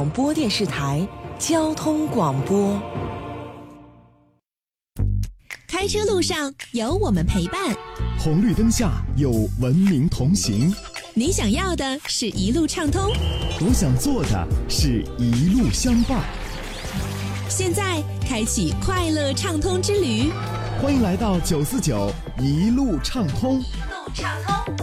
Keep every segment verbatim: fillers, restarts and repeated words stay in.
广播电视台交通广播。 开车路上有我们陪伴， 红绿灯下有文明同行。 你想要的是一路畅通， 我想做的是一路相伴。 现在开启快乐畅通之旅， 欢迎来到九四九一路畅通。 一路畅通。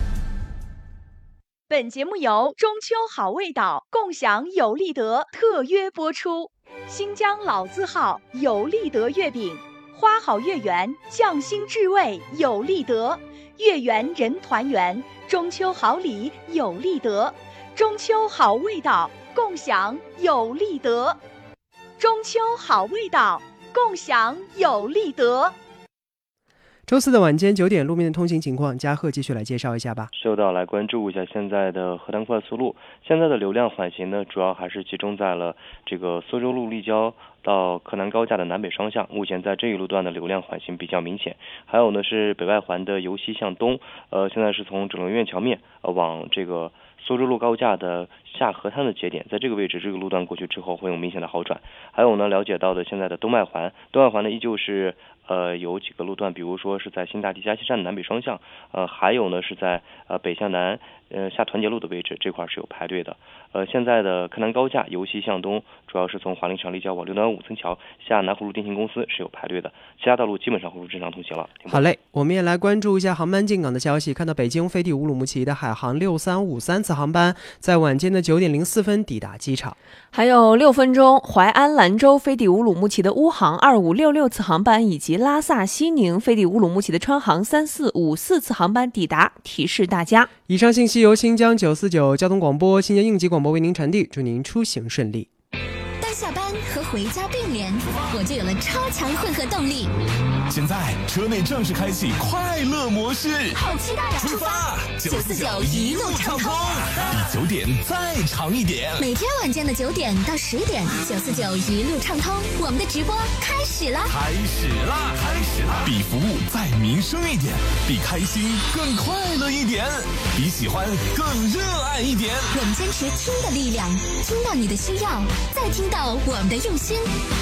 本节目由中秋好味道共享有利德特约播出。新疆老字号有利德月饼，花好月圆，匠心至味有利德，月圆人团圆，中秋好礼有利德，中秋好味道共享有利德，中秋好味道共享有利德。 周四的晚间九点，路面的通行情况，嘉贺继续来介绍一下吧。 收到，来关注一下现在的河南快速路，现在的流量缓行呢，主要还是集中在了这个苏州路立交到柯南高架的南北双向，目前在这一路段的流量缓行比较明显。还有呢是北外环的由西向东，呃，现在是从整流院桥面呃往这个苏州路高架的下河滩的节点，在这个位置这个路段过去之后会有明显的好转。还有呢了解到的现在的东外环，东外环呢依旧是呃有几个路段，比如说是在新大地嘉溪站南北双向，呃还有呢是在呃北向南呃下团结路的位置，这块是有排队的。呃现在的柯南高架由西向东，主要是从华林厂立交往六段五层桥下南湖路电信公司是有排队的，其他道路基本上恢复正常通行了。 好嘞，我们也来关注一下航班进港的消息。看到北京飞地乌鲁木齐的海航六三五三次航班在晚间的九点零四分抵达机场， 还有六分钟淮安兰州飞地乌鲁木齐的乌航二五六六次航班，以及拉萨西宁飞地乌鲁木齐的川航三四五四次航班抵达，提示大家。 以上信息由新疆九四九交通广播、新疆应急广播为您传递，祝您出行顺利。 当下班和回家并联，我就有了超强混合动力。 现在车内正式开启快乐模式， 好期待啊！ 出发！九四九一路畅通， 比九点再长一点。 每天晚间的九点到十点，九四九一路畅通，我们的直播开始啦！ 开始啦！开始啦！比服务再民生一点，比开心更快乐一点，比喜欢更热爱一点。 我们坚持听的力量，听到你的需要，再听到我们的用心。